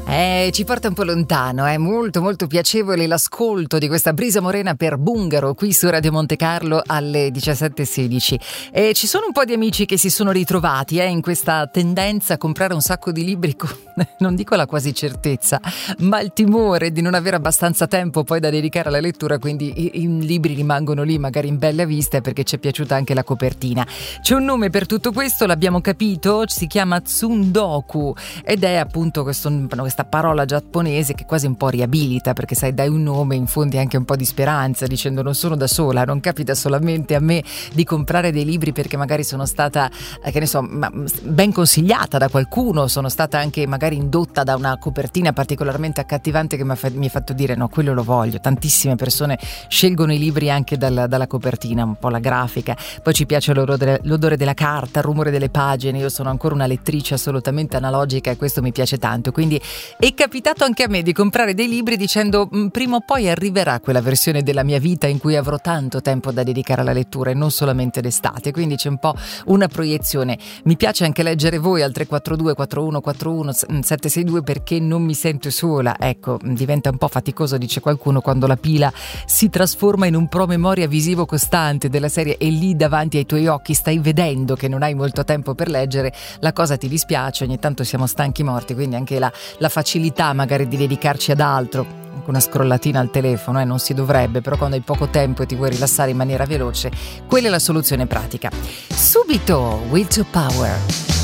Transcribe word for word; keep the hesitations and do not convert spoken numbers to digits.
Eh, ci porta un po' lontano, è molto molto piacevole l'ascolto di questa brisa morena per Bungaro qui su Radio Monte Carlo alle diciassette e sedici. E ci sono un po' di amici che si sono ritrovati eh, in questa tendenza a comprare un sacco di libri con, non dico la quasi certezza, ma il timore di non avere abbastanza tempo poi da dedicare alla lettura, quindi i, i libri rimangono lì magari in bella vista perché ci è piaciuta anche la copertina. C'è un nome per tutto questo, l'abbiamo capito, si chiama Tsundoku ed è appunto questo, questa parola giapponese che quasi un po' riabilita, perché sai, dai un nome, infondi anche un po' di speranza dicendo non sono da sola, non capita solamente a me di comprare dei libri perché magari sono stata eh, che ne so, ben consigliata da qualcuno, sono stata anche magari indotta da una copertina particolarmente accattivante che mi ha fatto dire no, quello lo voglio. Tantissime persone scelgono i libri anche dalla, dalla copertina, un po' la grafica, poi ci piace l'odore, l'odore della carta, il rumore delle pagine. Io sono ancora una lettrice assolutamente analogica e questo mi piace tanto, quindi è capitato anche a me di comprare dei libri dicendo prima o poi arriverà quella versione della mia vita in cui avrò tanto tempo da dedicare alla lettura e non solamente d'estate, quindi c'è un po' una proiezione. Mi piace anche leggere voi al tre quattro due quattro uno quattro uno sette sei due perché non mi sento sola. Ecco, diventa un po' faticoso, dice qualcuno, quando la pila si trasforma in un promemoria visivo costante della serie e lì davanti ai tuoi occhi stai vedendo che non hai molto tempo per leggere, la cosa ti dispiace, ogni tanto siamo stanchi morti, quindi anche la, la facilità magari di dedicarci ad altro, anche una scrollatina al telefono, eh, non si dovrebbe, però quando hai poco tempo e ti vuoi rilassare in maniera veloce, quella è la soluzione pratica. Subito, Will to Power.